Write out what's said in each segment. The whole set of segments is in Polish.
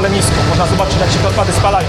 ale nisko. Można zobaczyć, jak się te odpady spalają.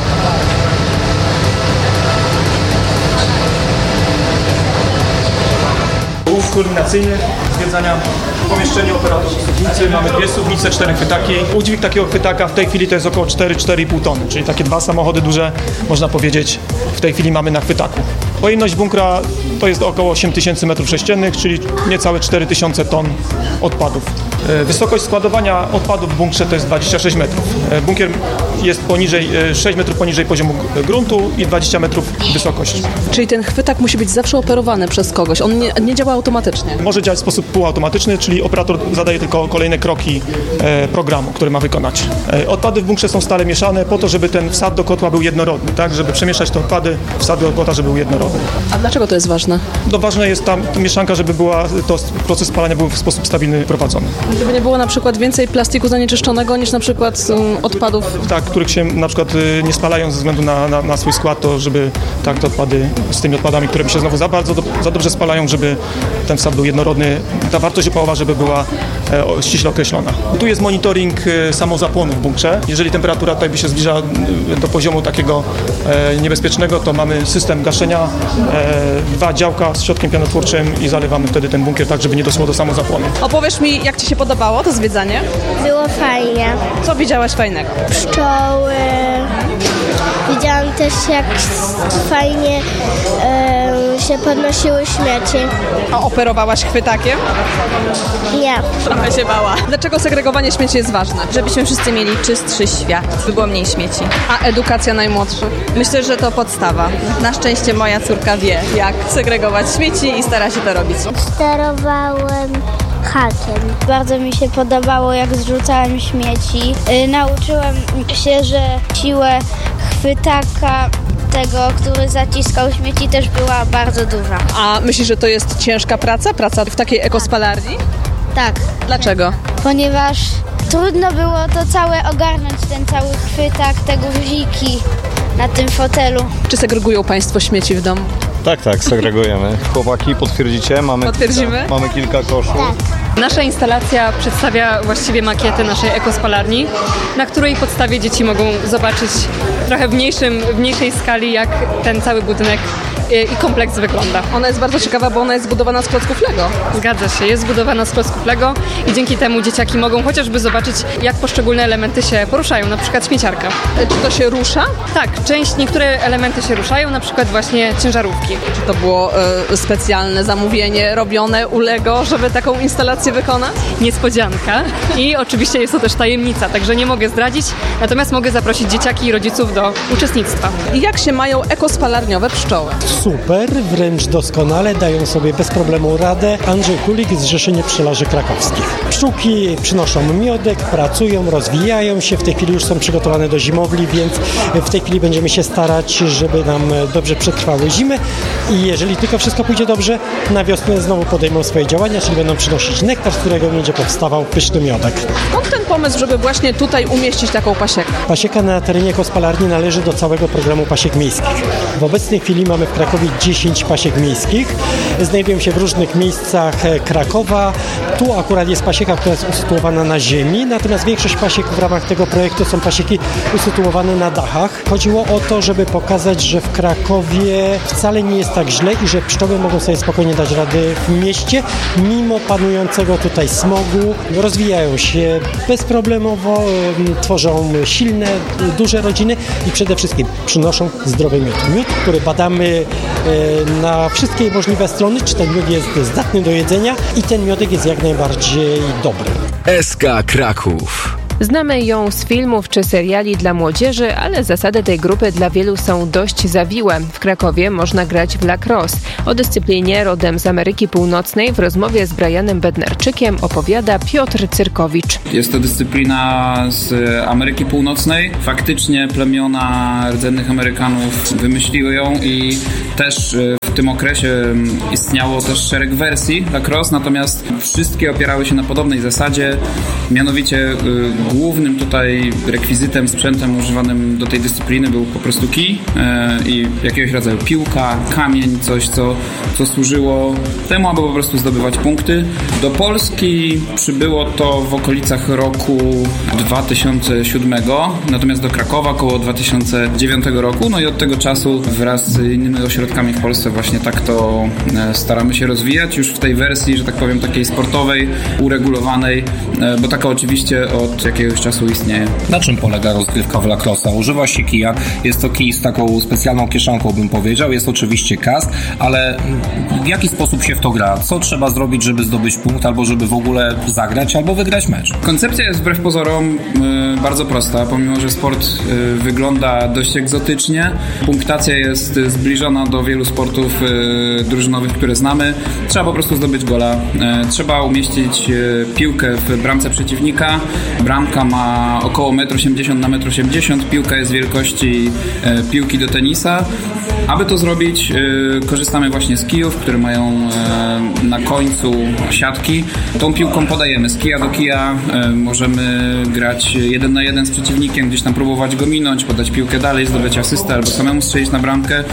Głów koordynacyjny zwiedzania pomieszczenia operatorów. Mamy 2 suwnice, 4 chwytaki. Udźwig takiego chwytaka w tej chwili to jest około 4,5 tony, czyli takie 2 samochody duże, można powiedzieć, w tej chwili mamy na chwytaku. Pojemność bunkra to jest około 8000 m3, czyli niecałe 4000 ton odpadów. Wysokość składowania odpadów w bunkrze to jest 26 metrów. Bunkier jest 6 metrów poniżej poziomu gruntu i 20 metrów wysokość. Czyli ten chwytak musi być zawsze operowany przez kogoś, on nie działa automatycznie? Może działać w sposób półautomatyczny, czyli operator zadaje tylko kolejne kroki programu, który ma wykonać. Odpady w bunkrze są stale mieszane po to, żeby ten wsad do kotła był jednorodny, tak? Żeby przemieszać te odpady, wsad do kotła, żeby był jednorodny. A dlaczego to jest ważne? No ważne jest ta mieszanka, żeby proces spalania był w sposób stabilny prowadzony. Żeby nie było na przykład więcej plastiku zanieczyszczonego niż na przykład odpadów? Tak, których się na przykład nie spalają ze względu na swój skład, to żeby tak te odpady z tymi odpadami, które mi się znowu za dobrze spalają, żeby ten wsad był jednorodny, ta wartość opałowa, żeby była ściśle określona. Tu jest monitoring samozapłonu w bunkrze. Jeżeli temperatura tutaj by się zbliża do poziomu takiego niebezpiecznego, to mamy system gaszenia, 2 działka z środkiem pianotwórczym i zalewamy wtedy ten bunkier tak, żeby nie doszło do samozapłonu. Opowiesz mi, jak Ci się podobało to zwiedzanie? Było fajnie. Co widziałaś fajnego? Pszczoły. Widziałam też, jak fajnie się podnosiły śmieci. A operowałaś chwytakiem? Nie. Trochę się bała. Dlaczego segregowanie śmieci jest ważne? Żebyśmy wszyscy mieli czystszy świat, by było mniej śmieci. A edukacja najmłodszych? Myślę, że to podstawa. Na szczęście moja córka wie, jak segregować śmieci i stara się to robić. Sterowałem hakiem. Bardzo mi się podobało, jak zrzucałem śmieci. Nauczyłem się, że siłę chwytaka tego, który zaciskał śmieci, też była bardzo duża. A myślisz, że to jest ciężka praca? Praca w takiej ekospalarni? Tak. Dlaczego? Ponieważ trudno było to całe ogarnąć, ten cały chwytak, te guziki na tym fotelu. Czy segregują Państwo śmieci w domu? Tak, segregujemy. Chłopaki, potwierdzicie? Potwierdzimy? Mamy kilka koszów. Tak. Nasza instalacja przedstawia właściwie makietę naszej ekospalarni, na której podstawie dzieci mogą zobaczyć trochę w mniejszej skali, jak ten cały budynek i kompleks wygląda. Ona jest bardzo ciekawa, bo ona jest zbudowana z klocków Lego. Zgadza się, jest zbudowana z klocków Lego i dzięki temu dzieciaki mogą chociażby zobaczyć, jak poszczególne elementy się poruszają, na przykład śmieciarka. Czy to się rusza? Tak, niektóre elementy się ruszają, na przykład właśnie ciężarówki. Czy to było specjalne zamówienie robione u Lego, żeby taką instalację wykonać? Niespodzianka i oczywiście jest to też tajemnica, także nie mogę zdradzić, natomiast mogę zaprosić dzieciaki i rodziców do uczestnictwa. I jak się mają ekospalarniowe pszczoły? Super, wręcz doskonale, dają sobie bez problemu radę. Andrzej Kulik, Zrzeszenie Pszczelarzy Krakowskich. Pszczółki przynoszą miodek, pracują, rozwijają się, w tej chwili już są przygotowane do zimowli, więc w tej chwili będziemy się starać, żeby nam dobrze przetrwały zimy i jeżeli tylko wszystko pójdzie dobrze, na wiosnę znowu podejmą swoje działania, czyli będą przynosić nektar, z którego będzie powstawał pyszny miodek. Skąd ten pomysł, żeby właśnie tutaj umieścić taką pasiekę? Pasieka na terenie ekospalarni należy do całego programu pasiek miejskich. W obecnej chwili mamy w Krakowie 10 pasiek miejskich. Znajdują się w różnych miejscach Krakowa. Tu akurat jest pasieka, która jest usytuowana na ziemi, natomiast większość pasiek w ramach tego projektu są pasieki usytuowane na dachach. Chodziło o to, żeby pokazać, że w Krakowie wcale nie jest tak źle i że pszczoły mogą sobie spokojnie dać rady w mieście, mimo panującego tutaj smogu. Rozwijają się bezproblemowo, tworzą silne, duże rodziny i przede wszystkim przynoszą zdrowy miód. Miód, który badamy na wszystkie możliwe strony, czy ten miód jest zdatny do jedzenia i ten miodek jest jak najbardziej dobry. SK Kraków. Znamy ją z filmów czy seriali dla młodzieży, ale zasady tej grupy dla wielu są dość zawiłe. W Krakowie można grać w lacrosse. O dyscyplinie rodem z Ameryki Północnej w rozmowie z Brianem Bednarczykiem opowiada Piotr Cyrkowicz. Jest to dyscyplina z Ameryki Północnej. Faktycznie plemiona rdzennych Amerykanów wymyśliły ją i też w tym okresie istniało też szereg wersji lacrosse, natomiast wszystkie opierały się na podobnej zasadzie, mianowicie głównym tutaj rekwizytem, sprzętem używanym do tej dyscypliny był po prostu kij i jakiegoś rodzaju piłka, kamień, coś co służyło temu, aby po prostu zdobywać punkty. Do Polski przybyło to w okolicach roku 2007, natomiast do Krakowa około 2009 roku, no i od tego czasu wraz z innymi ośrodkami w Polsce właśnie tak to staramy się rozwijać już w tej wersji, że tak powiem, takiej sportowej, uregulowanej, bo taka oczywiście od jakiegoś czasu istnieje. Na czym polega rozgrywka w lacrosse? Używa się kija, jest to kij z taką specjalną kieszonką, bym powiedział, jest oczywiście kask, ale w jaki sposób się w to gra? Co trzeba zrobić, żeby zdobyć punkt, albo żeby w ogóle zagrać, albo wygrać mecz? Koncepcja jest wbrew pozorom bardzo prosta, pomimo że sport wygląda dość egzotycznie. Punktacja jest zbliżona do wielu sportów drużynowych, które znamy. Trzeba po prostu zdobyć gola. Trzeba umieścić piłkę w bramce przeciwnika. Bramka ma około 1,80 m na 1,80 m. Piłka jest wielkości piłki do tenisa. Aby to zrobić, korzystamy właśnie z kijów, które mają na końcu siatki. Tą piłką podajemy z kija do kija. Możemy grać 1 na 1 z przeciwnikiem, gdzieś tam próbować go minąć, podać piłkę dalej, zdobyć asystę albo samemu strzelić na bramkę.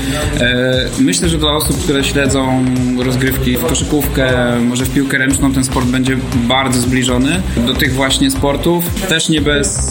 Myślę, że dla osób, które śledzą rozgrywki w koszykówkę, może w piłkę ręczną, ten sport będzie bardzo zbliżony do tych właśnie sportów. Też nie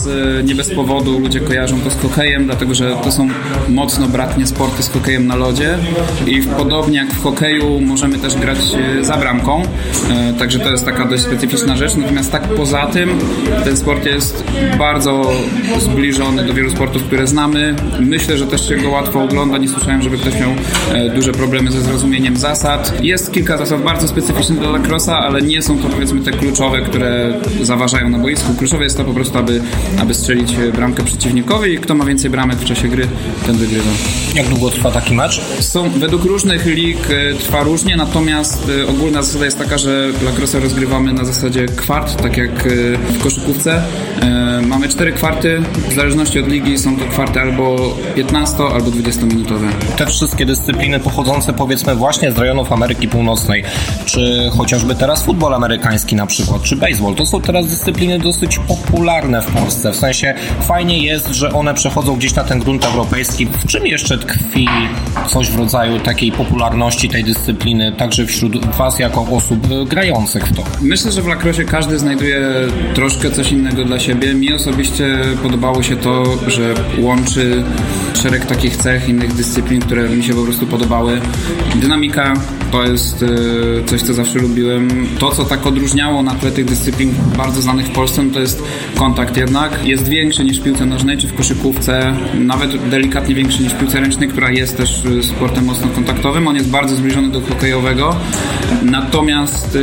bez powodu ludzie kojarzą to z hokejem, dlatego że to są mocno bratnie sporty z hokejem na lodzie i podobnie jak w hokeju możemy też grać za bramką, także to jest taka dość specyficzna rzecz. Natomiast tak poza tym ten sport jest bardzo zbliżony do wielu sportów, które znamy. Myślę, że też się go łatwo ogląda. Nie słyszałem, żeby ktoś miał duże problemy ze zrozumieniem zasad. Jest kilka zasad bardzo specyficznych dla lacrossa, ale nie są to, powiedzmy, te kluczowe, które zaważają na boisku. Kluczowe jest to po prostu, aby strzelić bramkę przeciwnikowi i kto ma więcej bramek w czasie gry, ten wygrywa. Jak długo trwa taki mecz? Według różnych lig trwa różnie, natomiast ogólna zasada jest taka, że lacrosse rozgrywamy na zasadzie kwart, tak jak w koszykówce. Mamy 4 kwarty, w zależności od ligi są to kwarty albo 15, albo 20-minutowe. Te wszystkie dyscypliny pochodzące, powiedzmy, właśnie z rejonów Ameryki Północnej, czy chociażby teraz futbol amerykański na przykład, czy baseball, to są teraz dyscypliny dosyć popularne w Polsce. W sensie fajnie jest, że one przechodzą gdzieś na ten grunt europejski. W czym jeszcze tkwi coś w rodzaju takiej popularności tej dyscypliny, także wśród Was jako osób grających w to? Myślę, że w lacrossie każdy znajduje troszkę coś innego dla siebie. Mi osobiście podobało się to, że łączy szereg takich cech, innych dyscyplin, które mi się po prostu podobały. Dynamika to jest coś, co zawsze lubiłem. To, co tak odróżniało na tle tych dyscyplin bardzo znanych w Polsce, no to jest kontakt jednak. Jest większy niż w piłce nożnej czy w koszykówce, nawet delikatnie większy niż w piłce ręcznej, która jest też sportem mocno kontaktowym. On jest bardzo zbliżony do hokejowego. Natomiast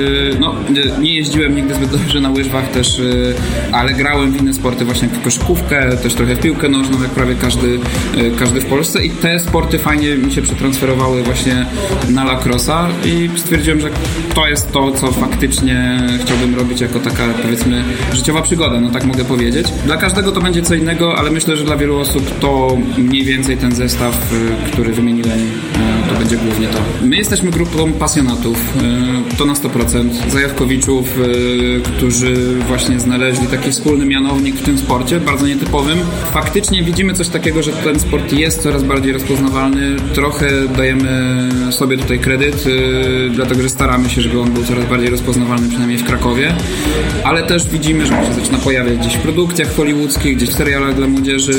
nie jeździłem nigdy zbyt dobrze na łyżwach też, ale grałem w inne sporty, właśnie jak w koszykówkę, też trochę w piłkę nożną, jak prawie każdy w Polsce i te sporty fajnie mi się przetransferowały właśnie na lacrossa i stwierdziłem, że to jest to, co faktycznie chciałbym robić jako taka, powiedzmy, życiowa przygoda, no tak mogę powiedzieć. Dla każdego to będzie co innego, ale myślę, że dla wielu osób to mniej więcej ten zestaw, który wymieniłem, to będzie głównie to. My jesteśmy grupą pasjonatów, to na 100%, zajawkowiczów, którzy właśnie znaleźli taki wspólny mianownik w tym sporcie, bardzo nietypowym. Faktycznie widzimy coś takiego, że ten sport jest coraz bardziej rozpoznawalny. Trochę dajemy sobie tutaj kredyt, dlatego że staramy się, żeby on był coraz bardziej rozpoznawalny, przynajmniej w Krakowie. Ale też widzimy, że się zaczyna pojawiać gdzieś w produkcjach hollywoodzkich, gdzieś w serialach dla młodzieży.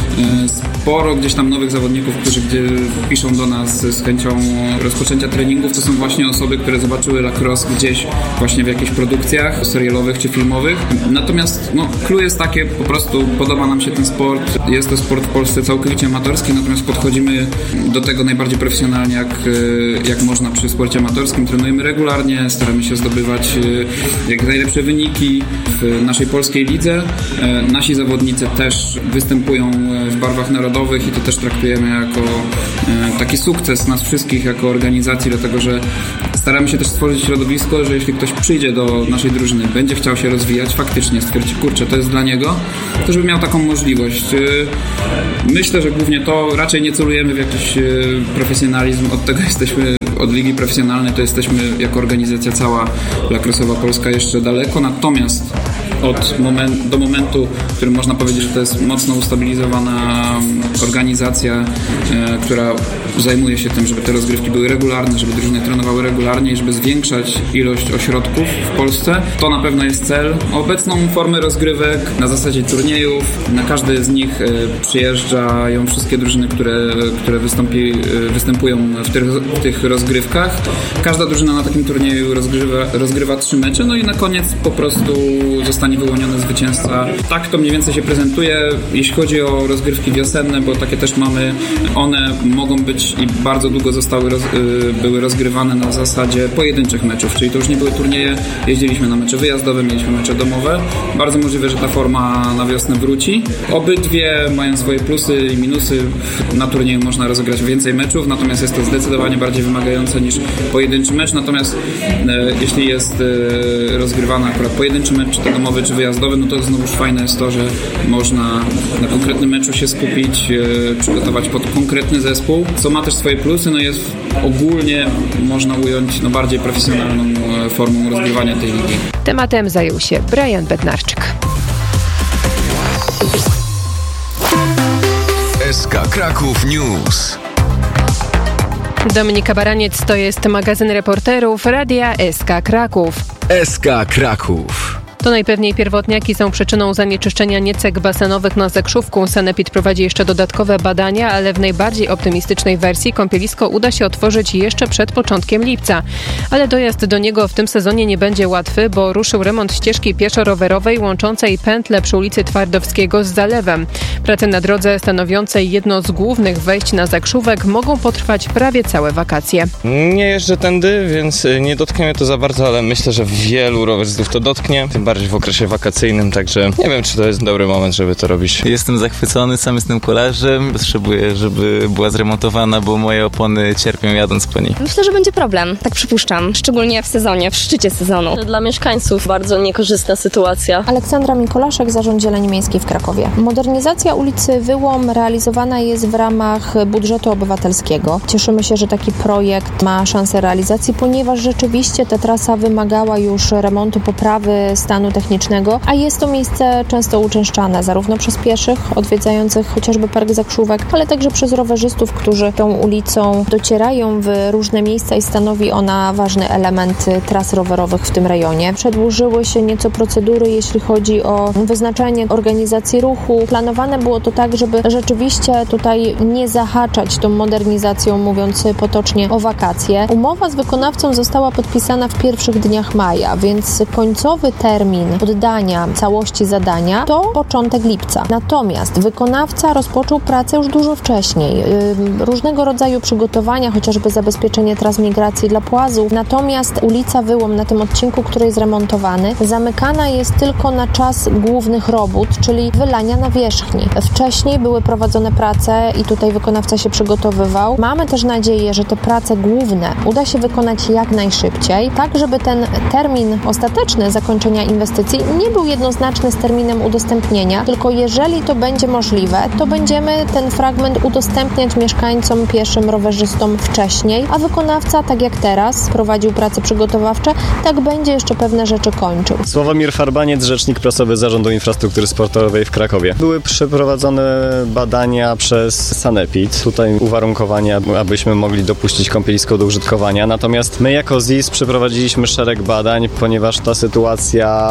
Sporo gdzieś tam nowych zawodników, którzy piszą do nas z chęcią rozpoczęcia treningów. To są właśnie osoby, które zobaczyły lacrosse gdzieś właśnie w jakichś produkcjach serialowych czy filmowych. Natomiast clue jest takie, po prostu podoba nam się ten sport. Jest to sport w Polsce całkowicie amatorski, natomiast podchodzimy do tego najbardziej profesjonalnie, jak można w sporcie amatorskim, trenujemy regularnie, staramy się zdobywać jak najlepsze wyniki w naszej polskiej lidze. Nasi zawodnicy też występują w barwach narodowych i to też traktujemy jako taki sukces nas wszystkich jako organizacji, dlatego że staramy się też stworzyć środowisko, że jeśli ktoś przyjdzie do naszej drużyny, będzie chciał się rozwijać, faktycznie stwierdzi, kurczę, to jest dla niego, to żeby miał taką możliwość. Myślę, że głównie to raczej nie celujemy w jakiś profesjonalizm, od tego jesteśmy, od ligi profesjonalnej to jesteśmy jako organizacja cała lacrossowa Polska jeszcze daleko, natomiast do momentu, w którym można powiedzieć, że to jest mocno ustabilizowana organizacja, która zajmuje się tym, żeby te rozgrywki były regularne, żeby drużyny trenowały regularnie i żeby zwiększać ilość ośrodków w Polsce. To na pewno jest cel. Obecną formę rozgrywek na zasadzie turniejów, na każdy z nich przyjeżdżają wszystkie drużyny, które występują w tych rozgrywkach. Każda drużyna na takim turnieju rozgrywa 3 mecze, no i na koniec po prostu zostanie wyłoniony zwycięzca. Tak to mniej więcej się prezentuje. Jeśli chodzi o rozgrywki wiosenne, bo takie też mamy, one mogą być i bardzo długo były rozgrywane na zasadzie pojedynczych meczów, czyli to już nie były turnieje, jeździliśmy na mecze wyjazdowe, mieliśmy mecze domowe. Bardzo możliwe, że ta forma na wiosnę wróci. Obydwie mają swoje plusy i minusy. Na turnieju można rozegrać więcej meczów, natomiast jest to zdecydowanie bardziej wymagające niż pojedynczy mecz, natomiast jeśli jest rozgrywany akurat pojedynczy mecz, czy to domowy, czy wyjazdowy, no to znowuż fajne jest to, że można na konkretnym meczu się skupić, przygotować pod konkretny zespół, co ma też swoje plusy, no jest ogólnie można ująć bardziej profesjonalną formą rozgrywania tej ligi. Tematem zajął się Brian Bednarczyk. SK Kraków News. Dominika Baraniec, to jest magazyn reporterów Radia SK Kraków. SK Kraków. To najpewniej pierwotniaki są przyczyną zanieczyszczenia niecek basenowych na Zakrzówku. Sanepid prowadzi jeszcze dodatkowe badania, ale w najbardziej optymistycznej wersji kąpielisko uda się otworzyć jeszcze przed początkiem lipca. Ale dojazd do niego w tym sezonie nie będzie łatwy, bo ruszył remont ścieżki pieszo-rowerowej łączącej pętlę przy ulicy Twardowskiego z zalewem. Prace na drodze stanowiącej jedno z głównych wejść na Zakrzówek mogą potrwać prawie całe wakacje. Nie jeżdżę tędy, więc nie dotknie mnie to za bardzo, ale myślę, że wielu rowerzystów to dotknie. Tym bardziej w okresie wakacyjnym, także nie wiem, czy to jest dobry moment, żeby to robić. Jestem zachwycony, sam jestem kolarzem. Potrzebuję, żeby była zremontowana, bo moje opony cierpią jadąc po niej. Myślę, że będzie problem, tak przypuszczam. Szczególnie w sezonie, w szczycie sezonu. Dla mieszkańców bardzo niekorzystna sytuacja. Aleksandra Mikolaszek, Zarząd Zieleni Miejskiej w Krakowie. Modernizacja ulicy Wyłom realizowana jest w ramach budżetu obywatelskiego. Cieszymy się, że taki projekt ma szansę realizacji, ponieważ rzeczywiście ta trasa wymagała już remontu, poprawy stanu technicznego, a jest to miejsce często uczęszczane zarówno przez pieszych odwiedzających chociażby Park Zakrzówek, ale także przez rowerzystów, którzy tą ulicą docierają w różne miejsca i stanowi ona ważny element tras rowerowych w tym rejonie. Przedłużyły się nieco procedury, jeśli chodzi o wyznaczenie organizacji ruchu. Planowane było to tak, żeby rzeczywiście tutaj nie zahaczać tą modernizacją, mówiąc potocznie, o wakacje. Umowa z wykonawcą została podpisana w pierwszych dniach maja, więc końcowy termin oddania całości zadania to początek lipca. Natomiast wykonawca rozpoczął pracę już dużo wcześniej. Różnego rodzaju przygotowania, chociażby zabezpieczenie tras migracji dla płazów. Natomiast ulica Wyłom na tym odcinku, który jest remontowany, zamykana jest tylko na czas głównych robót, czyli wylania nawierzchni. Wcześniej były prowadzone prace i tutaj wykonawca się przygotowywał. Mamy też nadzieję, że te prace główne uda się wykonać jak najszybciej, tak żeby ten termin ostateczny zakończenia inwestycji nie był jednoznaczny z terminem udostępnienia, tylko jeżeli to będzie możliwe, to będziemy ten fragment udostępniać mieszkańcom, pieszym, rowerzystom wcześniej, a wykonawca, tak jak teraz, prowadził prace przygotowawcze, tak będzie jeszcze pewne rzeczy kończył. Sławomir Farbaniec, rzecznik prasowy Zarządu Infrastruktury Sportowej w Krakowie. Były przeprowadzone badania przez Sanepid, tutaj uwarunkowania, abyśmy mogli dopuścić kąpielisko do użytkowania, natomiast my jako ZIS przeprowadziliśmy szereg badań, ponieważ ta sytuacja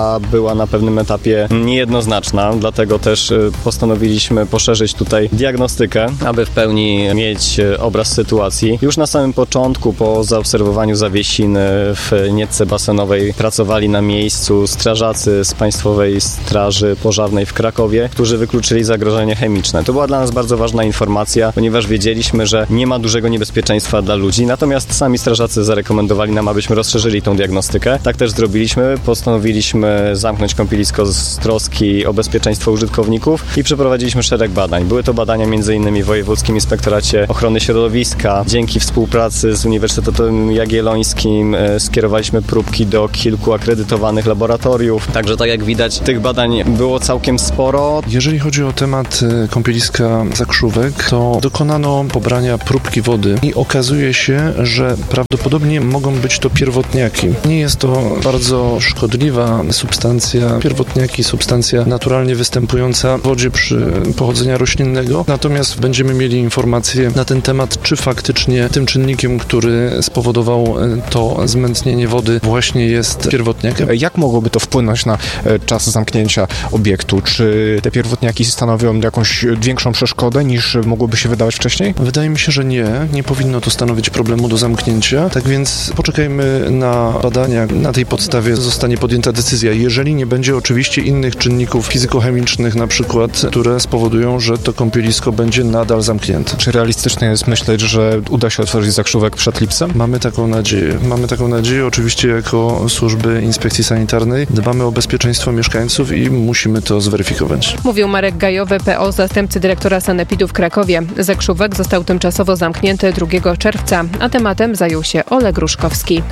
która była na pewnym etapie niejednoznaczna, dlatego też postanowiliśmy poszerzyć tutaj diagnostykę, aby w pełni mieć obraz sytuacji. Już na samym początku, po zaobserwowaniu zawiesiny w nietce basenowej, pracowali na miejscu strażacy z Państwowej Straży Pożarnej w Krakowie, którzy wykluczyli zagrożenie chemiczne. To była dla nas bardzo ważna informacja, ponieważ wiedzieliśmy, że nie ma dużego niebezpieczeństwa dla ludzi, natomiast sami strażacy zarekomendowali nam, abyśmy rozszerzyli tą diagnostykę. Tak też zrobiliśmy. Postanowiliśmy zamknąć kąpielisko z troski o bezpieczeństwo użytkowników i przeprowadziliśmy szereg badań. Były to badania m.in. w Wojewódzkim Inspektoracie Ochrony Środowiska. Dzięki współpracy z Uniwersytetem Jagiellońskim skierowaliśmy próbki do kilku akredytowanych laboratoriów. Także tak jak widać, tych badań było całkiem sporo. Jeżeli chodzi o temat kąpieliska Zakrzówek, to dokonano pobrania próbki wody i okazuje się, że prawdopodobnie mogą być to pierwotniaki. Nie jest to bardzo szkodliwa substancja. Pierwotniaki, substancja naturalnie występująca w wodzie przy pochodzenia roślinnego. Natomiast będziemy mieli informacje na ten temat, czy faktycznie tym czynnikiem, który spowodował to zmętnienie wody, właśnie jest pierwotniakiem. Jak mogłoby to wpłynąć na czas zamknięcia obiektu? Czy te pierwotniaki stanowią jakąś większą przeszkodę niż mogłoby się wydawać wcześniej? Wydaje mi się, że nie powinno to stanowić problemu do zamknięcia. Tak więc poczekajmy na badania. Na tej podstawie zostanie podjęta decyzja. Jeżeli nie będzie oczywiście innych czynników fizykochemicznych na przykład, które spowodują, że to kąpielisko będzie nadal zamknięte. Czy realistyczne jest myśleć, że uda się otworzyć Zakrzówek przed lipcem? Mamy taką nadzieję. Oczywiście jako służby inspekcji sanitarnej dbamy o bezpieczeństwo mieszkańców i musimy to zweryfikować. Mówił Marek Gajowy, PO, zastępcy dyrektora Sanepidu w Krakowie. Zakrzówek został tymczasowo zamknięty 2 czerwca, a tematem zajął się Oleg Ruszkowski.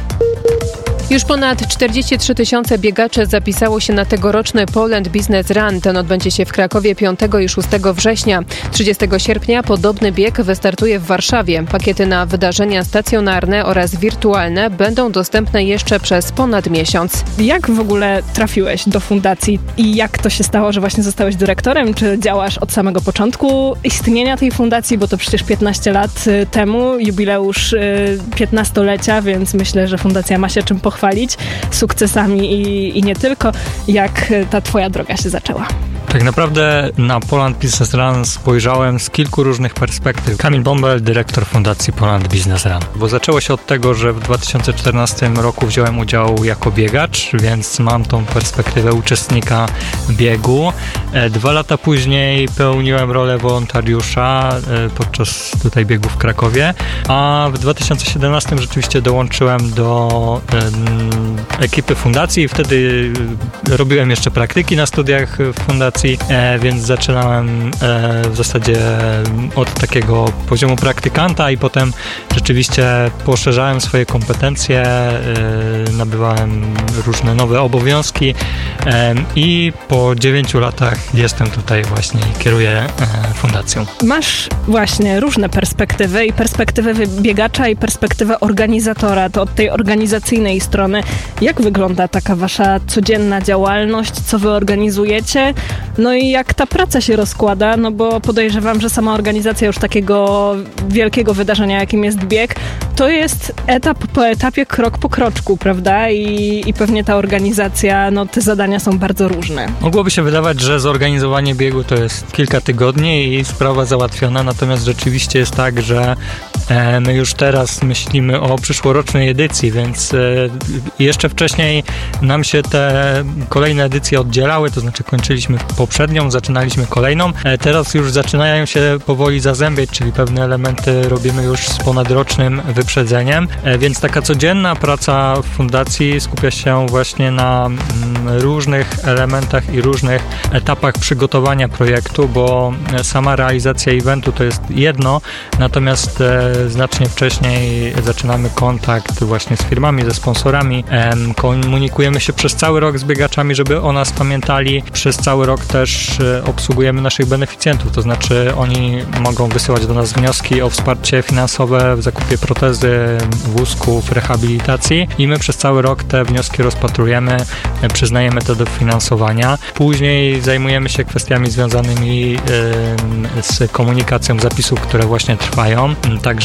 Już ponad 43 000 biegaczy zapisało się na tegoroczny Poland Business Run. Ten odbędzie się w Krakowie 5 i 6 września. 30 sierpnia podobny bieg wystartuje w Warszawie. Pakiety na wydarzenia stacjonarne oraz wirtualne będą dostępne jeszcze przez ponad miesiąc. Jak w ogóle trafiłeś do fundacji i jak to się stało, że właśnie zostałeś dyrektorem? Czy działasz od samego początku istnienia tej fundacji? Bo to przecież 15 lat temu, jubileusz 15-lecia, więc myślę, że fundacja ma się czym pochwalić sukcesami i nie tylko. Jak ta twoja droga się zaczęła? Tak naprawdę na Poland Business Run spojrzałem z kilku różnych perspektyw. Kamil Bąbel, dyrektor Fundacji Poland Business Run. Bo zaczęło się od tego, że w 2014 roku wziąłem udział jako biegacz, więc mam tą perspektywę uczestnika biegu. 2 lata później pełniłem rolę wolontariusza podczas tutaj biegu w Krakowie, a w 2017 rzeczywiście dołączyłem do ekipy fundacji i wtedy robiłem jeszcze praktyki na studiach w fundacji, więc zaczynałem w zasadzie od takiego poziomu praktykanta i potem rzeczywiście poszerzałem swoje kompetencje, nabywałem różne nowe obowiązki i po 9 latach jestem tutaj właśnie i kieruję fundacją. Masz właśnie różne perspektywy i perspektywę biegacza i perspektywę organizatora, to od tej organizacyjnej strony. Jak wygląda taka wasza codzienna działalność, co wy organizujecie? No i jak ta praca się rozkłada, no bo podejrzewam, że sama organizacja już takiego wielkiego wydarzenia, jakim jest bieg, to jest etap po etapie, krok po kroczku, prawda? I pewnie ta organizacja, no te zadania są bardzo różne. Mogłoby się wydawać, że zorganizowanie biegu to jest kilka tygodni i sprawa załatwiona, natomiast rzeczywiście jest tak, że my już teraz myślimy o przyszłorocznej edycji, więc jeszcze wcześniej nam się te kolejne edycje oddzielały, to znaczy kończyliśmy poprzednią, zaczynaliśmy kolejną. Teraz już zaczynają się powoli zazębiać, czyli pewne elementy robimy już z ponadrocznym wyprzedzeniem, więc taka codzienna praca w fundacji skupia się właśnie na różnych elementach i różnych etapach przygotowania projektu, bo sama realizacja eventu to jest jedno, natomiast znacznie wcześniej zaczynamy kontakt właśnie z firmami, ze sponsorami, komunikujemy się przez cały rok z biegaczami, żeby o nas pamiętali. Przez cały rok też obsługujemy naszych beneficjentów, to znaczy oni mogą wysyłać do nas wnioski o wsparcie finansowe w zakupie protezy, wózków, rehabilitacji i my przez cały rok te wnioski rozpatrujemy, przyznajemy to do finansowania. Później zajmujemy się kwestiami związanymi z komunikacją zapisów, które właśnie trwają. Także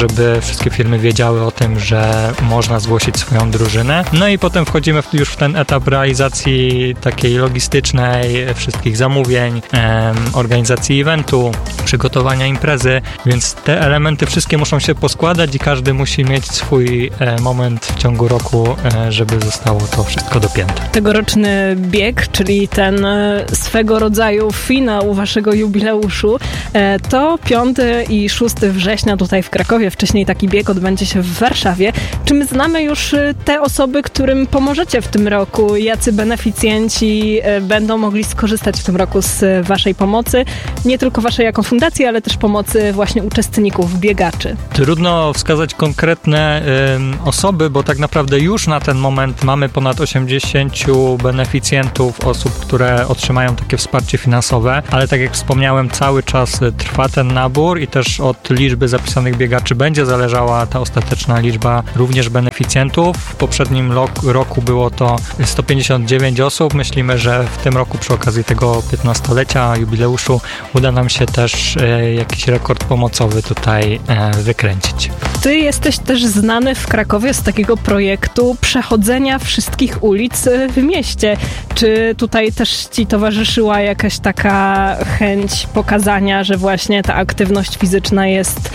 żeby wszystkie firmy wiedziały o tym, że można zgłosić swoją drużynę. No i potem wchodzimy już w ten etap realizacji takiej logistycznej, wszystkich zamówień, organizacji eventu, przygotowania imprezy, więc te elementy wszystkie muszą się poskładać i każdy musi mieć swój moment w ciągu roku, żeby zostało to wszystko dopięte. Tegoroczny bieg, czyli ten swego rodzaju finał waszego jubileuszu, to 5 i 6 września tutaj w Krakowie. Wcześniej taki bieg odbędzie się w Warszawie. Czy my znamy już te osoby, którym pomożecie w tym roku? Jacy beneficjenci będą mogli skorzystać w tym roku z waszej pomocy? Nie tylko waszej jako fundacji, ale też pomocy właśnie uczestników, biegaczy. Trudno wskazać konkretne osoby, bo tak naprawdę już na ten moment mamy ponad 80 beneficjentów, osób, które otrzymają takie wsparcie finansowe, ale tak jak wspomniałem, cały czas trwa ten nabór i też od liczby zapisanych biegaczy będzie zależała ta ostateczna liczba również beneficjentów. W poprzednim roku było to 159 osób. Myślimy, że w tym roku przy okazji tego 15-lecia jubileuszu uda nam się też jakiś rekord pomocowy tutaj wykręcić. Ty jesteś też znany w Krakowie z takiego projektu przechodzenia wszystkich ulic w mieście. Czy tutaj też ci towarzyszyła jakaś taka chęć pokazania, że właśnie ta aktywność fizyczna jest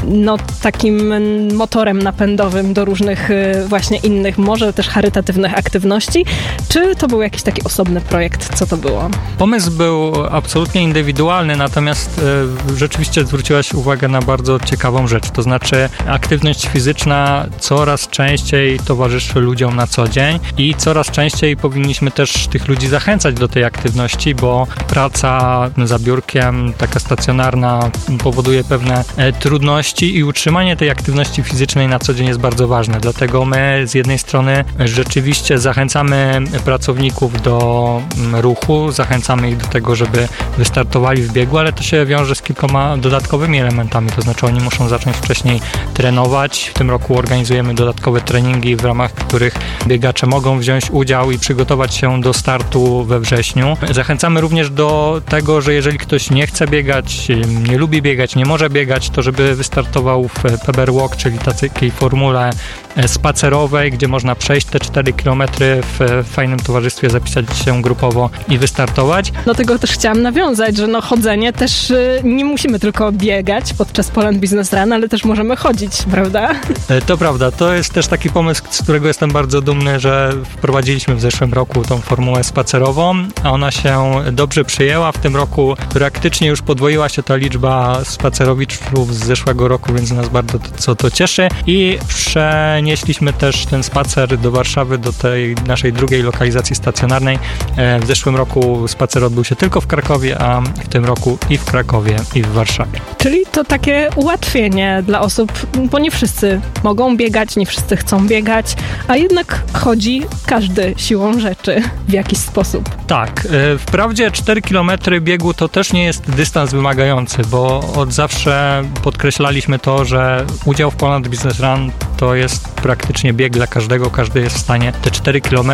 takim motorem napędowym do różnych właśnie innych, może też charytatywnych aktywności? Czy to był jakiś taki osobny projekt? Co to było? Pomysł był absolutnie indywidualny, natomiast rzeczywiście zwróciłaś uwagę na bardzo ciekawą rzecz, to znaczy aktywność fizyczna coraz częściej towarzyszy ludziom na co dzień i coraz częściej powinniśmy też tych ludzi zachęcać do tej aktywności, bo praca za biurkiem, taka stacjonarna, powoduje pewne trudności i utrzymanie tej aktywności fizycznej na co dzień jest bardzo ważne. Dlatego my z jednej strony rzeczywiście zachęcamy pracowników do ruchu, zachęcamy ich do tego, żeby wystartowali w biegu, ale to się wiąże z kilkoma dodatkowymi elementami, to znaczy oni muszą zacząć wcześniej trenować. W tym roku organizujemy dodatkowe treningi, w ramach których biegacze mogą wziąć udział i przygotować się do startu we wrześniu. Zachęcamy również do tego, że jeżeli ktoś nie chce biegać, nie lubi biegać, nie może biegać, to żeby wystartował w PBR Walk, czyli takiej formule spacerowej, gdzie można przejść te 4 km w fajnym towarzystwie, zapisać się grupowo i wystartować. Do tego też chciałam nawiązać, że chodzenie też nie musimy tylko biegać podczas Poland Business Run, ale też możemy chodzić, prawda? To prawda. To jest też taki pomysł, z którego jestem bardzo dumny, że wprowadziliśmy w zeszłym roku tą formułę spacerową, a ona się dobrze przyjęła. W tym roku praktycznie już podwoiła się ta liczba spacerowiczów z zeszłego roku, więc nas bardzo to cieszy i przenieśliśmy też ten spacer do Warszawy, do tej naszej drugiej lokalizacji stacjonarnej. W zeszłym roku spacer odbył się tylko w Krakowie, a w tym roku i w Krakowie, i w Warszawie. Czyli to takie ułatwienie dla osób, bo nie wszyscy mogą biegać, nie wszyscy chcą biegać, a jednak chodzi każdy siłą rzeczy w jakiś sposób. Tak, wprawdzie 4 km biegu to też nie jest dystans wymagający, bo od zawsze podkreślaliśmy to, że udział w Poland Business Run to jest praktycznie bieg dla każdego, każdy jest w stanie te 4 km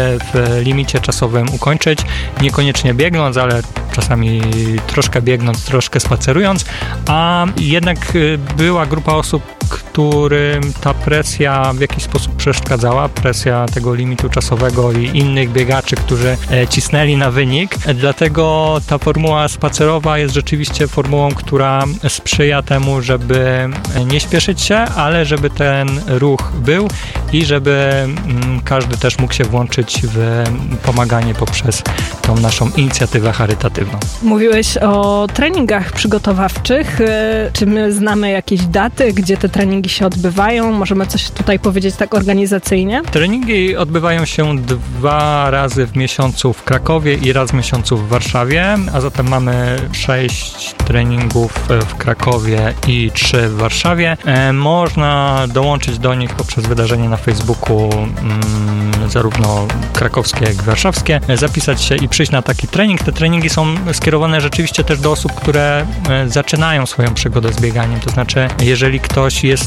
w limicie czasowym ukończyć, niekoniecznie biegnąc, ale czasami troszkę biegnąc, troszkę spacerując, a jednak była grupa osób, którym ta presja w jakiś sposób przeszkadzała, presja tego limitu czasowego i innych biegaczy, którzy cisnęli na wynik. Dlatego ta formuła spacerowa jest rzeczywiście formułą, która sprzyja temu, żeby nie śpieszyć się, ale żeby ten ruch był i żeby każdy też mógł się włączyć w pomaganie poprzez tą naszą inicjatywę charytatywną. Mówiłeś o treningach przygotowawczych. Czy my znamy jakieś daty, gdzie te treningi się odbywają? Możemy coś tutaj powiedzieć tak organizacyjnie? Treningi odbywają się 2 razy w miesiącu w Krakowie i raz w miesiącu w Warszawie, a zatem mamy 6 treningów w Krakowie i 3 w Warszawie. Można dołączyć do nich poprzez wydarzenie na Facebooku, zarówno krakowskie, jak i warszawskie, zapisać się i przyjść na taki trening. Te treningi są skierowane rzeczywiście też do osób, które zaczynają swoją przygodę z bieganiem, to znaczy jeżeli ktoś jest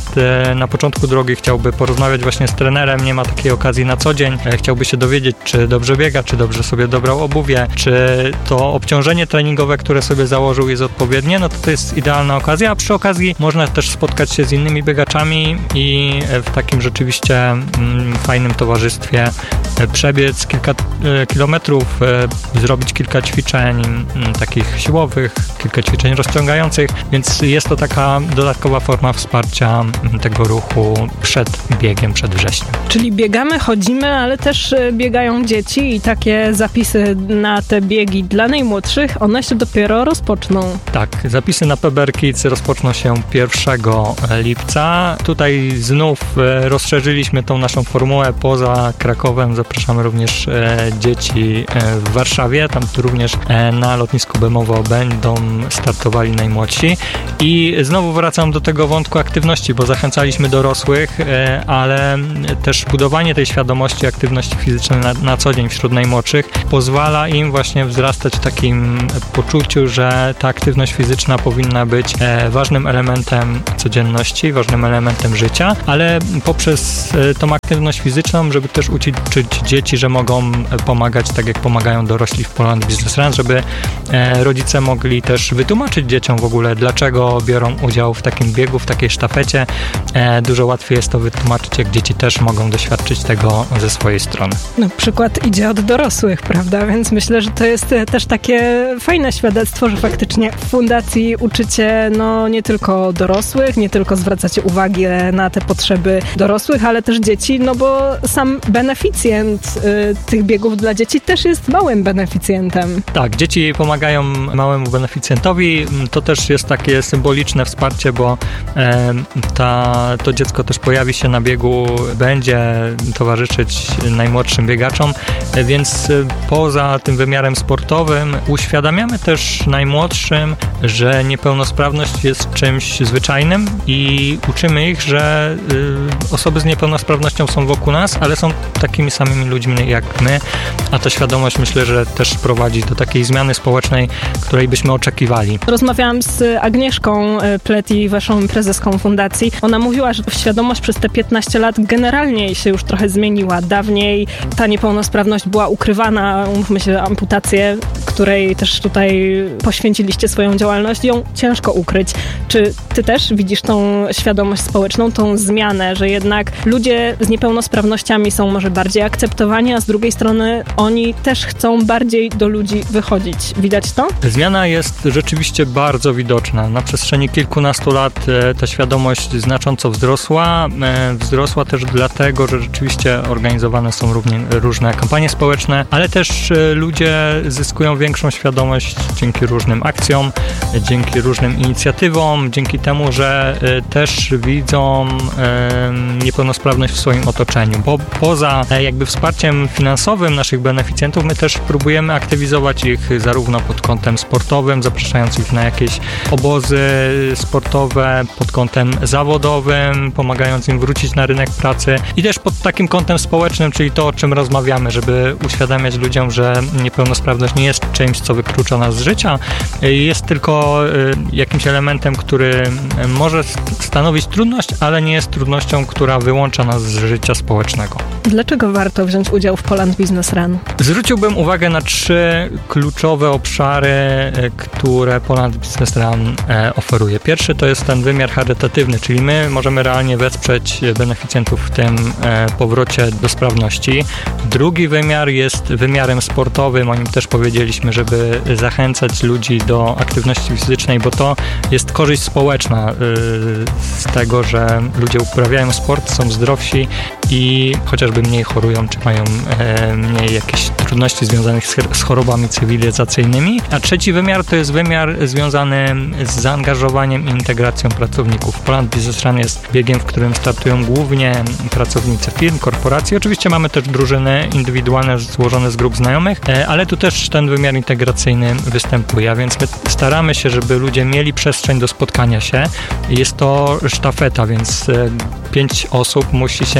jest na początku drogi, chciałby porozmawiać właśnie z trenerem, nie ma takiej okazji na co dzień, chciałby się dowiedzieć, czy dobrze biega, czy dobrze sobie dobrał obuwie, czy to obciążenie treningowe, które sobie założył, jest odpowiednie, no to jest idealna okazja, a przy okazji można też spotkać się z innymi biegaczami i w takim rzeczywiście fajnym towarzystwie przebiec kilka kilometrów, zrobić kilka ćwiczeń takich siłowych, kilka ćwiczeń rozciągających, więc jest to taka dodatkowa forma wsparcia tego ruchu przed biegiem, przed wrześniem. Czyli biegamy, chodzimy, ale też biegają dzieci i takie zapisy na te biegi dla najmłodszych, one się dopiero rozpoczną. Tak, zapisy na PBR Kids rozpoczną się 1 lipca. Tutaj znów rozszerzyliśmy tą naszą formułę poza Krakowem. Zapraszamy również dzieci w Warszawie. Tam również na lotnisku Bemowo będą startowali najmłodsi. I znowu wracam do tego wątku aktywności, bo zachęcaliśmy dorosłych, ale też budowanie tej świadomości aktywności fizycznej na co dzień wśród najmłodszych pozwala im właśnie wzrastać w takim poczuciu, że ta aktywność fizyczna powinna być ważnym elementem codzienności, ważnym elementem życia, ale poprzez tą aktywność fizyczną, żeby też uczyć dzieci, że mogą pomagać tak jak pomagają dorośli w Poland Business Run, żeby rodzice mogli też wytłumaczyć dzieciom w ogóle, dlaczego biorą udział w takim biegu, w takiej sztafecie. Dużo łatwiej jest to wytłumaczyć, jak dzieci też mogą doświadczyć tego ze swojej strony. No, przykład idzie od dorosłych, prawda? Więc myślę, że to jest też takie fajne świadectwo, że faktycznie w fundacji uczycie nie tylko dorosłych, nie tylko zwracacie uwagę na te potrzeby dorosłych, ale też dzieci, bo sam beneficjent tych biegów dla dzieci też jest małym beneficjentem. Tak, dzieci pomagają małemu beneficjentowi. To też jest takie symboliczne wsparcie, bo to dziecko też pojawi się na biegu, będzie towarzyszyć najmłodszym biegaczom, więc poza tym wymiarem sportowym uświadamiamy też najmłodszym, że niepełnosprawność jest czymś zwyczajnym i uczymy ich, że osoby z niepełnosprawnością są wokół nas, ale są takimi samymi ludźmi jak my, a ta świadomość myślę, że też prowadzi do takiej zmiany społecznej, której byśmy oczekiwali. Rozmawiałam z Agnieszką Pleti, waszą prezeską fundacji. Ona mówiła, że świadomość przez te 15 lat generalnie się już trochę zmieniła. Dawniej ta niepełnosprawność była ukrywana, umówmy się, amputację, której też tutaj poświęciliście swoją działalność, ją ciężko ukryć. Czy ty też widzisz tą świadomość społeczną, tą zmianę, że jednak ludzie z niepełnosprawnościami są może bardziej akceptowani, a z drugiej strony oni też chcą bardziej do ludzi wychodzić. Widać to? Zmiana jest rzeczywiście bardzo widoczna. Na przestrzeni kilkunastu lat ta świadomość znacząco wzrosła. Wzrosła też dlatego, że rzeczywiście organizowane są różne kampanie społeczne, ale też ludzie zyskują większą świadomość dzięki różnym akcjom, dzięki różnym inicjatywom, dzięki temu, że też widzą niepełnosprawność w swoim otoczeniu. Bo poza jakby wsparciem finansowym naszych beneficjentów, my też próbujemy aktywizować ich zarówno pod kątem sportowym, zapraszając ich na jakieś obozy sportowe, pod kątem zawodowym, pomagając im wrócić na rynek pracy i też pod takim kątem społecznym, czyli to, o czym rozmawiamy, żeby uświadamiać ludziom, że niepełnosprawność nie jest czymś, co wyklucza nas z życia, jest tylko jakimś elementem, który może stanowić trudność, ale nie jest trudnością, która wyłącza nas z życia społecznego. Dlaczego warto wziąć udział w Poland Business Run? Zwróciłbym uwagę na 3 kluczowe obszary, które Poland Business Run oferuje. Pierwszy to jest ten wymiar charytatywny, czyli my możemy realnie wesprzeć beneficjentów w tym powrocie do sprawności. Drugi wymiar jest wymiarem sportowym. O nim też powiedzieliśmy, żeby zachęcać ludzi do aktywności fizycznej, bo to jest korzyść społeczna z tego, że ludzie uprawiają sport, są zdrowsi i chociażby mniej chorują, czy mają mniej jakichś trudności związanych z chorobami cywilizacyjnymi. A trzeci wymiar to jest wymiar związany z zaangażowaniem i integracją pracowników. Poland Business Run jest biegiem, w którym startują głównie pracownicy firm, korporacji. Oczywiście mamy też drużyny indywidualne złożone z grup znajomych, ale tu też ten wymiar integracyjny występuje, a więc my staramy się, żeby ludzie mieli przestrzeń do spotkania się. Jest to sztafeta, więc 5 osób musi się zebrać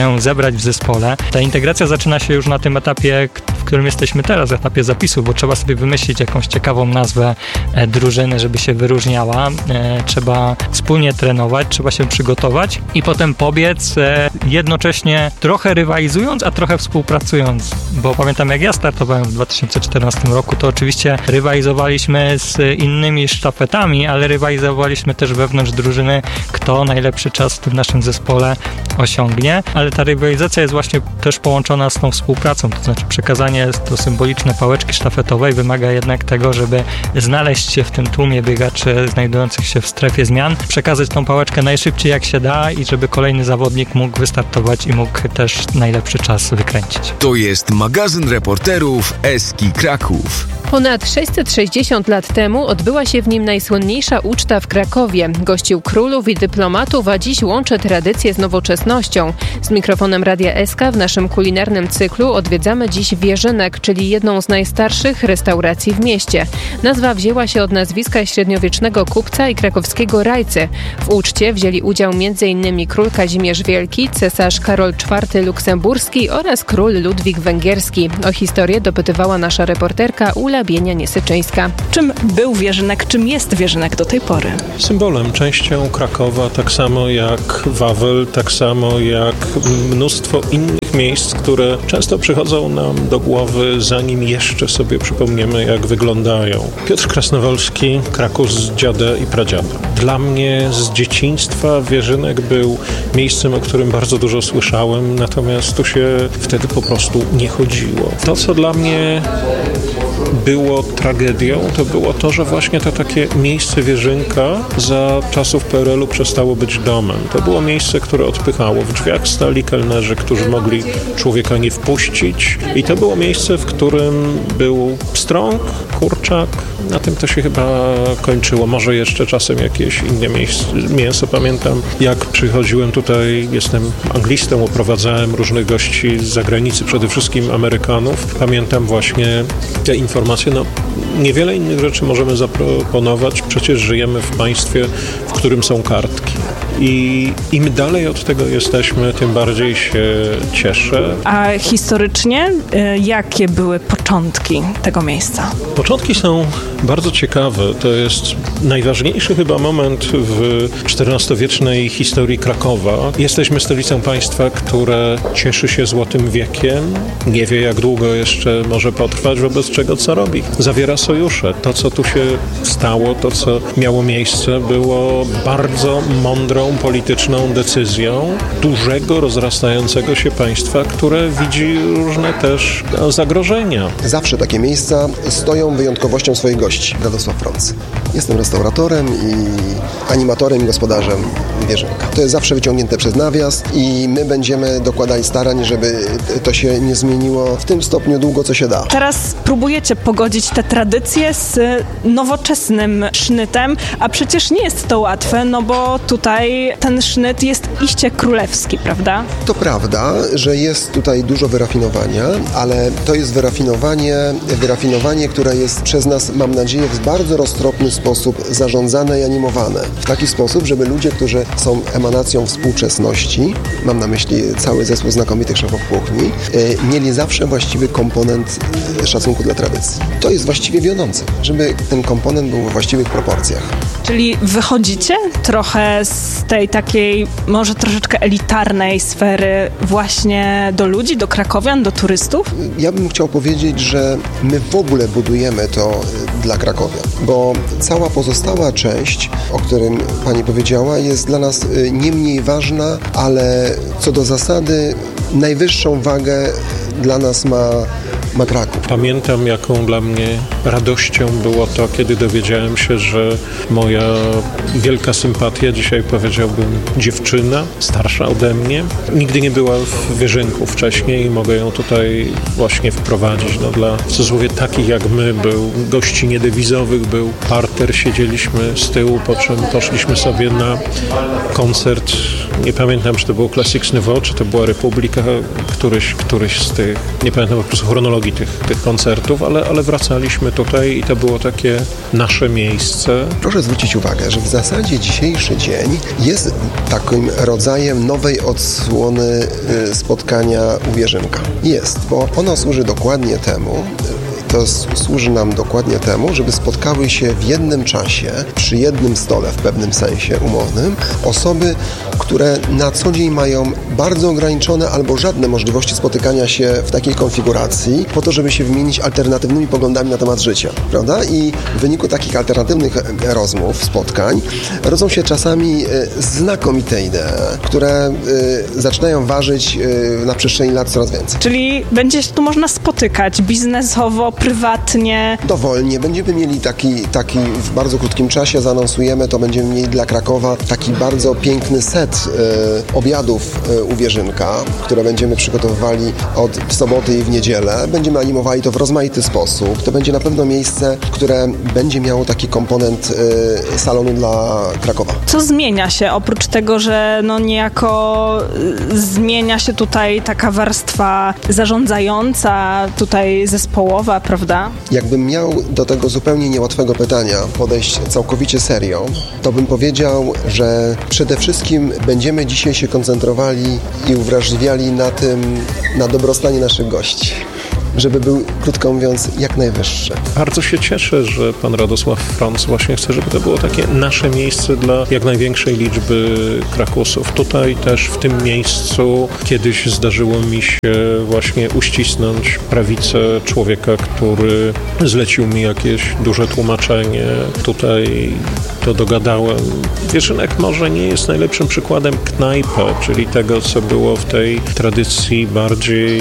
grać w zespole. Ta integracja zaczyna się już na tym etapie, w którym jesteśmy teraz, etapie zapisu, bo trzeba sobie wymyślić jakąś ciekawą nazwę drużyny, żeby się wyróżniała. Trzeba wspólnie trenować, trzeba się przygotować i potem pobiec, jednocześnie trochę rywalizując, a trochę współpracując, bo pamiętam, jak ja startowałem w 2014 roku, to oczywiście rywalizowaliśmy z innymi sztafetami, ale rywalizowaliśmy też wewnątrz drużyny, kto najlepszy czas w tym naszym zespole osiągnie, ale ta rywalizacja jest właśnie też połączona z tą współpracą, to znaczy przekazanie to symboliczne pałeczki sztafetowej wymaga jednak tego, żeby znaleźć się w tym tłumie biegaczy znajdujących się w strefie zmian, przekazać tą pałeczkę najszybciej jak się da i żeby kolejny zawodnik mógł wystartować i mógł też najlepszy czas wykręcić. To jest magazyn reporterów Eski Kraków. Ponad 660 lat temu odbyła się w nim najsłynniejsza uczta w Krakowie. Gościł królów i dyplomatów, a dziś łączy tradycję z nowoczesnością. Z mikrofonem Radia SK w naszym kulinarnym cyklu odwiedzamy dziś Wierzynek, czyli jedną z najstarszych restauracji w mieście. Nazwa wzięła się od nazwiska średniowiecznego kupca i krakowskiego rajcy. W uczcie wzięli udział m.in. król Kazimierz Wielki, cesarz Karol IV Luksemburski oraz król Ludwik Węgierski. O historię dopytywała nasza reporterka Ula Bienia-Niesyczyńska. Czym był Wierzynek, czym jest Wierzynek do tej pory? Symbolem, częścią Krakowa, tak samo jak Wawel, tak samo jak mnóstwo innych miejsc, które często przychodzą nam do głowy, zanim jeszcze sobie przypomniemy, jak wyglądają. Piotr Krasnowolski, Kraków z dziada i pradziada. Dla mnie z dzieciństwa Wierzynek był miejscem, o którym bardzo dużo słyszałem, natomiast tu się wtedy po prostu nie chodziło. To, co dla mnie było tragedią, to było to, że właśnie to takie miejsce Wierzynka za czasów PRL-u przestało być domem. To było miejsce, które odpychało. W drzwiach stali kelnerzy, którzy mogli człowieka nie wpuścić i to było miejsce, w którym był pstrąg, kurczak. Na tym to się chyba kończyło. Może jeszcze czasem jakieś inne mięso. Pamiętam, jak przychodziłem tutaj, jestem anglistą, oprowadzałem różnych gości z zagranicy, przede wszystkim Amerykanów. Pamiętam właśnie te informacje. No, niewiele innych rzeczy możemy zaproponować. Przecież żyjemy w państwie, w którym są kartki. I im dalej od tego jesteśmy, tym bardziej się cieszę. A historycznie jakie były początki tego miejsca? Początki są bardzo ciekawe. To jest najważniejszy chyba moment w XIV-wiecznej historii Krakowa. Jesteśmy stolicą państwa, które cieszy się złotym wiekiem. Nie wie, jak długo jeszcze może potrwać, wobec czego co robi. Zawiera sojusze. To, co tu się stało, to, co miało miejsce, było bardzo mądrą polityczną decyzją dużego, rozrastającego się państwa, które widzi różne też zagrożenia. Zawsze takie miejsca stoją wyjątkowością swoich gości. Radosław Frąc. Jestem restauratorem i animatorem i gospodarzem Wierzynka. To jest zawsze wyciągnięte przez nawias i my będziemy dokładali starań, żeby to się nie zmieniło w tym stopniu długo, co się da. Teraz próbujecie pogodzić te tradycje z nowoczesnym sznytem, a przecież nie jest to łatwe, no bo tutaj ten sznyt jest iście królewski, prawda? To prawda, że jest tutaj dużo wyrafinowania, ale to jest wyrafinowanie, które jest przez nas, mam nadzieję, w bardzo roztropny sposób zarządzane i animowane. W taki sposób, żeby ludzie, którzy są emanacją współczesności, mam na myśli cały zespół znakomitych szefów kuchni, mieli zawsze właściwy komponent szacunku dla tradycji. To jest właściwie wiodące, żeby ten komponent był we właściwych proporcjach. Czyli wychodzicie trochę z tej takiej może troszeczkę elitarnej sfery właśnie do ludzi, do krakowian, do turystów? Ja bym chciał powiedzieć, że my w ogóle budujemy to dla Krakowia, bo cała pozostała część, o którym Pani powiedziała, jest dla nas nie mniej ważna, ale co do zasady najwyższą wagę dla nas ma Kraków. Pamiętam, jaką dla mnie radością było to, kiedy dowiedziałem się, że moja wielka sympatia, dzisiaj powiedziałbym dziewczyna, starsza ode mnie, nigdy nie była w Wierzynku wcześniej i mogę ją tutaj właśnie wprowadzić. No, dla w cudzysłowie takich jak my, był gości niedewizowych, był parter, siedzieliśmy z tyłu, po czym poszliśmy sobie na koncert. Nie pamiętam, czy to było Classics Nouveau, czy to była Republika, któryś z tych, nie pamiętam po prostu chronologicznie, drogi tych koncertów, ale wracaliśmy tutaj i to było takie nasze miejsce. Proszę zwrócić uwagę, że w zasadzie dzisiejszy dzień jest takim rodzajem nowej odsłony spotkania u Wierzynka. Jest, bo ono służy dokładnie temu, służy nam dokładnie temu, żeby spotkały się w jednym czasie, przy jednym stole w pewnym sensie umownym, osoby, które na co dzień mają bardzo ograniczone albo żadne możliwości spotykania się w takiej konfiguracji, po to, żeby się wymienić alternatywnymi poglądami na temat życia, prawda? I w wyniku takich alternatywnych rozmów, spotkań, rodzą się czasami znakomite idee, które zaczynają ważyć na przestrzeni lat coraz więcej. Czyli będzie się tu można spotykać biznesowo, prywatnie. Dowolnie. Będziemy mieli taki w bardzo krótkim czasie, zaanonsujemy to, będziemy mieli dla Krakowa taki bardzo piękny set obiadów u Wierzynka, które będziemy przygotowywali w soboty i w niedzielę. Będziemy animowali to w rozmaity sposób. To będzie na pewno miejsce, które będzie miało taki komponent salonu dla Krakowa. Co zmienia się oprócz tego, że niejako zmienia się tutaj taka warstwa zarządzająca, tutaj zespołowa, prawda? Jakbym miał do tego zupełnie niełatwego pytania podejść całkowicie serio, to bym powiedział, że przede wszystkim będziemy dzisiaj się koncentrowali i uwrażliwiali na dobrostanie naszych gości, żeby był, krótko mówiąc, jak najwyższy. Bardzo się cieszę, że pan Radosław Frąc właśnie chce, żeby to było takie nasze miejsce dla jak największej liczby Krakusów. Tutaj też w tym miejscu kiedyś zdarzyło mi się właśnie uścisnąć prawicę człowieka, który zlecił mi jakieś duże tłumaczenie. Tutaj to dogadałem. Wierzynek może nie jest najlepszym przykładem knajpy, czyli tego, co było w tej tradycji bardziej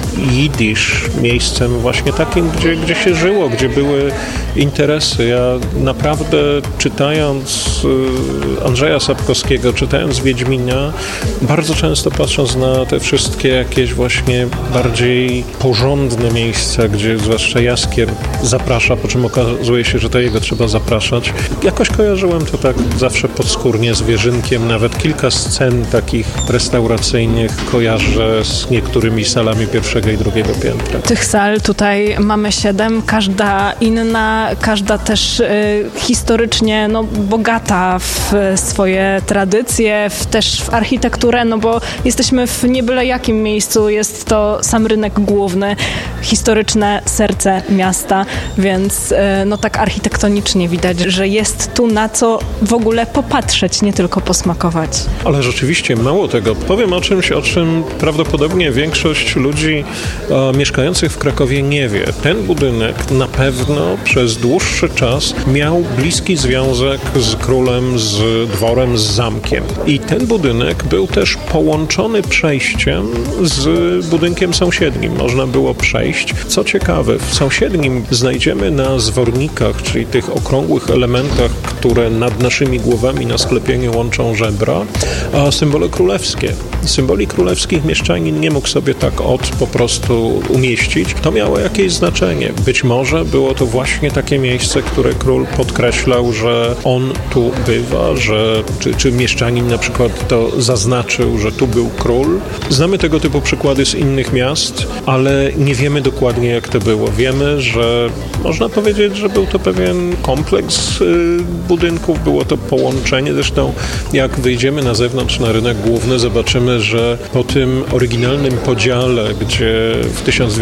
jidysz, miejscem właśnie takim, gdzie się żyło, gdzie były interesy. Ja naprawdę czytając Andrzeja Sapkowskiego, czytając Wiedźmina, bardzo często patrząc na te wszystkie jakieś właśnie bardziej porządne miejsca, gdzie zwłaszcza Jaskier zaprasza, po czym okazuje się, że to jego trzeba zapraszać. Jakoś kojarzyłem to tak zawsze podskórnie z Wierzynkiem. Nawet kilka scen takich restauracyjnych kojarzę z niektórymi salami pierwszego i drugiego piętra. Tych sal tutaj mamy 7, każda inna, każda też historycznie bogata w swoje tradycje, też w architekturę, bo jesteśmy w nie byle jakim miejscu, jest to sam rynek główny, historyczne serce miasta, więc tak architektonicznie widać, że jest tu na co w ogóle popatrzeć, nie tylko posmakować. Ale rzeczywiście mało tego. Powiem o czymś, o czym prawdopodobnie większość ludzi mieszkających w Krakowie nie wie. Ten budynek na pewno przez dłuższy czas miał bliski związek z królem, z dworem, z zamkiem. I ten budynek był też połączony przejściem z budynkiem sąsiednim. Można było przejść. Co ciekawe, w sąsiednim znajdziemy na zwornikach, czyli tych okrągłych elementach, które nad naszymi głowami na sklepieniu łączą żebra, symbole królewskie. Symboli królewskich mieszczanin nie mógł sobie tak po prostu umieścić. To miało jakieś znaczenie. Być może było to właśnie takie miejsce, które król podkreślał, że on tu bywa, że czy mieszczanin na przykład to zaznaczył, że tu był król. Znamy tego typu przykłady z innych miast, ale nie wiemy dokładnie, jak to było. Wiemy, że można powiedzieć, że był to pewien kompleks budynków, było to połączenie. Zresztą jak wyjdziemy na zewnątrz, na rynek główny, zobaczymy, że po tym oryginalnym podziale, gdzie w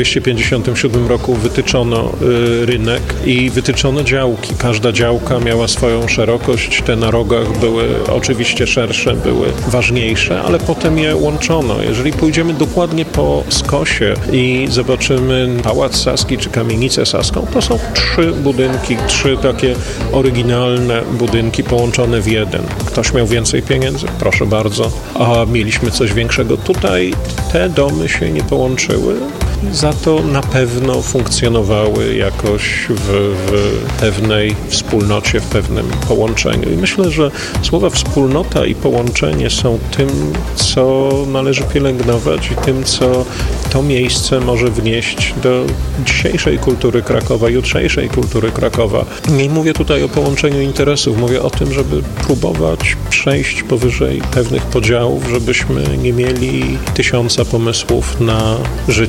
1257 roku wytyczono rynek i wytyczono działki. Każda działka miała swoją szerokość, te na rogach były oczywiście szersze, były ważniejsze, ale potem je łączono. Jeżeli pójdziemy dokładnie po skosie i zobaczymy Pałac Saski czy Kamienicę Saską, to są 3 budynki, 3 takie oryginalne budynki połączone w jeden. Ktoś miał więcej pieniędzy? Proszę bardzo. A mieliśmy coś większego. Tutaj te domy się nie połączyły. Za to na pewno funkcjonowały jakoś w pewnej wspólnocie, w pewnym połączeniu. I myślę, że słowa wspólnota i połączenie są tym, co należy pielęgnować i tym, co to miejsce może wnieść do dzisiejszej kultury Krakowa, jutrzejszej kultury Krakowa. Nie mówię tutaj o połączeniu interesów, mówię o tym, żeby próbować przejść powyżej pewnych podziałów, żebyśmy nie mieli 1000 pomysłów na życie,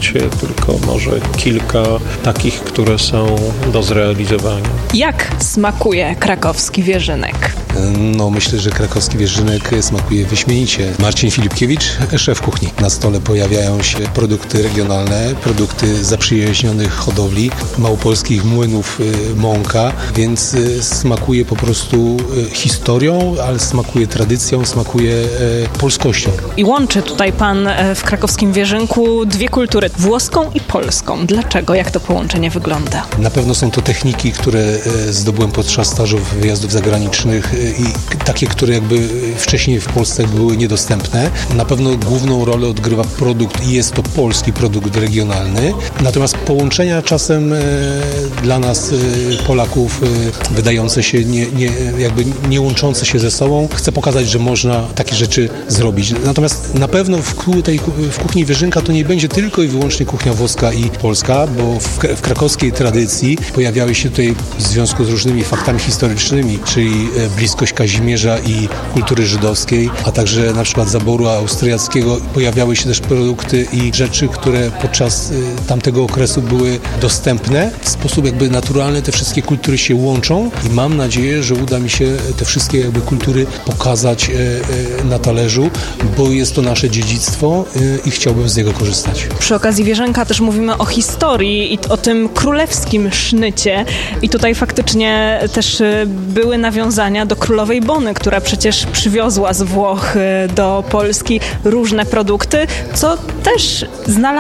tylko może kilka takich, które są do zrealizowania. Jak smakuje krakowski wierzynek? No myślę, że krakowski wierzynek smakuje wyśmienicie. Marcin Filipkiewicz, szef kuchni. Na stole pojawiają się produkty regionalne, produkty zaprzyjaźnionych hodowli, małopolskich młynów mąka, więc smakuje po prostu historią, ale smakuje tradycją, smakuje polskością. I łączy tutaj pan w krakowskim wierzynku dwie kultury, włoską i polską. Dlaczego? Jak to połączenie wygląda? Na pewno są to techniki, które zdobyłem podczas stażów wyjazdów zagranicznych i takie, które jakby wcześniej w Polsce były niedostępne. Na pewno główną rolę odgrywa produkt i jest to polski produkt regionalny. Natomiast połączenia czasem dla nas Polaków wydające się nie łączące się ze sobą. Chcę pokazać, że można takie rzeczy zrobić. Natomiast na pewno w kuchni wierzynka to nie będzie tylko i wyłącznie kuchnia włoska i polska, bo w krakowskiej tradycji pojawiały się tutaj w związku z różnymi faktami historycznymi, czyli bliskość Kazimierza i kultury żydowskiej, a także na przykład zaboru austriackiego, pojawiały się też produkty i rzeczy, które podczas tamtego okresu były dostępne. W sposób jakby naturalny te wszystkie kultury się łączą i mam nadzieję, że uda mi się te wszystkie jakby kultury pokazać na talerzu, bo jest to nasze dziedzictwo i chciałbym z niego korzystać. Przy okazji wierzynka też mówimy o historii i o tym królewskim sznycie i tutaj faktycznie też były nawiązania do królowej Bony, która przecież przywiozła z Włoch do Polski różne produkty, co też znalazło